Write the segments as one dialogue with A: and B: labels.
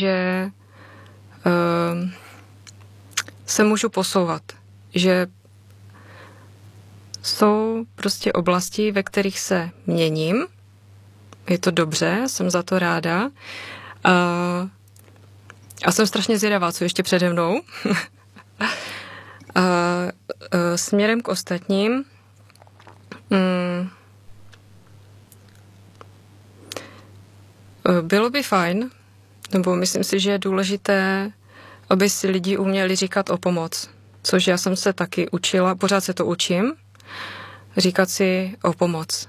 A: že se můžu posouvat. Že jsou prostě oblasti, ve kterých se měním. Je to dobře, jsem za to ráda. A jsem strašně zvědavá, co ještě přede mnou. Směrem k ostatním bylo by fajn, nebo myslím si, že je důležité, aby si lidi uměli říkat o pomoc, což já jsem se taky učila, pořád se to učím, říkat si o pomoc.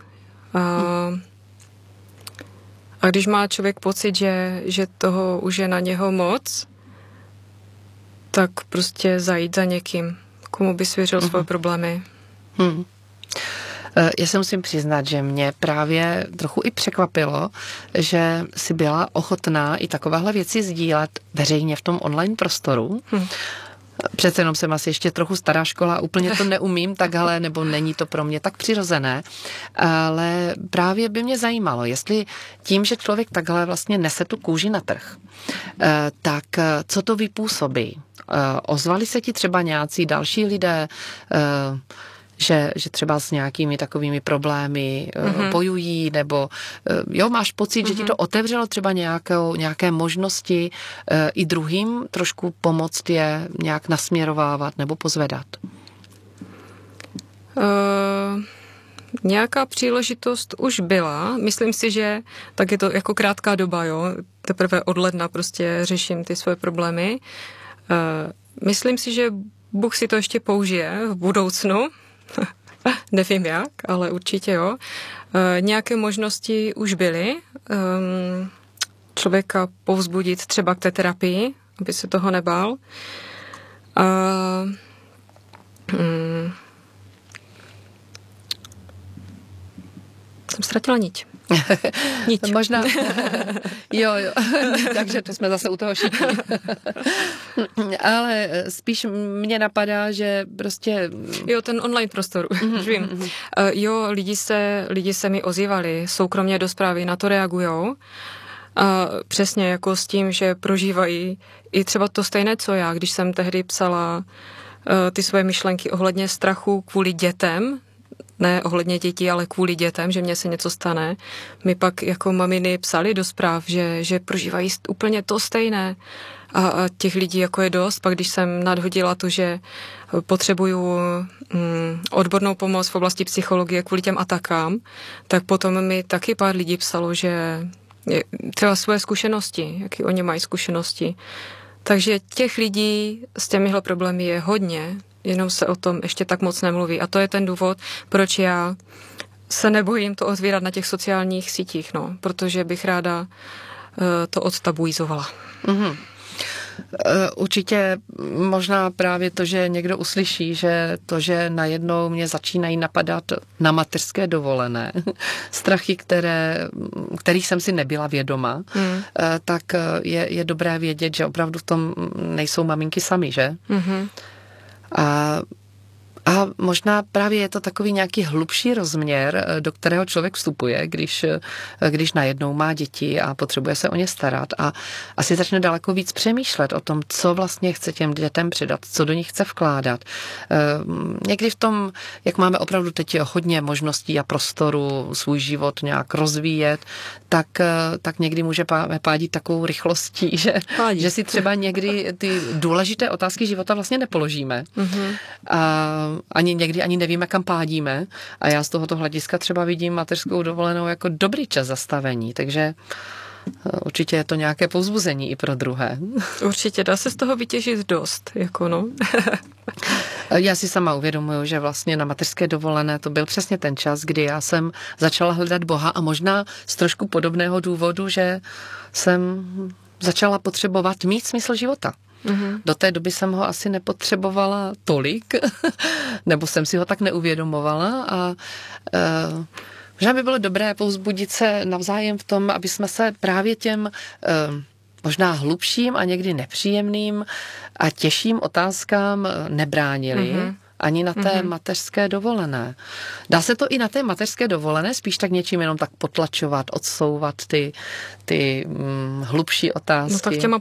A: A když má člověk pocit, že toho už je na něho moc, tak prostě zajít za někým, komu by svěřil svoje problémy.
B: Já se musím přiznat, že mě právě trochu i překvapilo, že si byla ochotná i takovéhle věci sdílet veřejně v tom online prostoru. Přece jenom jsem asi ještě trochu stará škola, úplně to neumím takhle, nebo není to pro mě tak přirozené, ale právě by mě zajímalo, jestli tím, že člověk takhle vlastně nese tu kůži na trh, tak co to vypůsobí? Ozvali se ti třeba nějací další lidé, že třeba s nějakými takovými problémy bojují, nebo máš pocit, že ti to otevřelo třeba nějaké možnosti i druhým trošku pomoct je nějak nasměrovávat nebo pozvedat?
A: Nějaká příležitost už byla. Myslím si, že tak je to jako krátká doba, jo. Teprve od ledna prostě řeším ty svoje problémy. Myslím si, že Bůh si to ještě použije v budoucnu. Nevím jak, ale určitě jo. Nějaké možnosti už byly. Člověka povzbudit třeba k té terapii, aby se toho nebál. Jsem ztratila niť.
B: Možná. Jo. Takže to jsme zase u toho všichni. Ale spíš mě napadá, že prostě...
A: Jo, ten online prostor, už vím. Jo, lidi se mi ozývali, soukromně do zprávy, na to reagujou. Přesně jako s tím, že prožívají i třeba to stejné, co já, když jsem tehdy psala ty svoje myšlenky ohledně strachu kvůli dětem, ne ohledně dětí, ale kvůli dětem, že mně se něco stane. My pak jako maminy psali do zpráv, že prožívají úplně to stejné. A těch lidí jako je dost. Pak když jsem nadhodila to, že potřebuju odbornou pomoc v oblasti psychologie kvůli těm atakám, tak potom mi taky pár lidí psalo, že třeba svoje zkušenosti, jaký oni mají zkušenosti. Takže těch lidí s těmihle problémy je hodně, jenom se o tom ještě tak moc nemluví. A to je ten důvod, proč já se nebojím to otvírat na těch sociálních sítích, protože bych ráda to odtabuizovala.
B: Určitě možná právě to, že někdo uslyší, že to, že najednou mě začínají napadat na mateřské dovolené, strachy, kterých jsem si nebyla vědoma, tak je dobré vědět, že opravdu v tom nejsou maminky sami, že? A možná právě je to takový nějaký hlubší rozměr, do kterého člověk vstupuje, když najednou má děti a potřebuje se o ně starat a asi začne daleko víc přemýšlet o tom, co vlastně chce těm dětem předat, co do nich chce vkládat. Někdy v tom, jak máme opravdu teď hodně možností a prostoru svůj život nějak rozvíjet, tak někdy může pádit takovou rychlostí, že si třeba někdy ty důležité otázky života vlastně nepoložíme. Někdy ani nevíme, kam pádíme. A já z tohoto hlediska třeba vidím mateřskou dovolenou jako dobrý čas zastavení, takže určitě je to nějaké povzbuzení i pro druhé.
A: Určitě, dá se z toho vytěžit dost,
B: Já si sama uvědomuji, že vlastně na mateřské dovolené to byl přesně ten čas, kdy já jsem začala hledat Boha a možná z trošku podobného důvodu, že jsem začala potřebovat mít smysl života. Do té doby jsem ho asi nepotřebovala tolik, nebo jsem si ho tak neuvědomovala a možná by bylo dobré povzbudit se navzájem v tom, aby jsme se právě těm možná hlubším a někdy nepříjemným a těžším otázkám nebránili. Ani na té mateřské dovolené. Dá se to i na té mateřské dovolené spíš tak něčím jenom tak potlačovat, odsouvat ty hlubší otázky?
A: No tak těma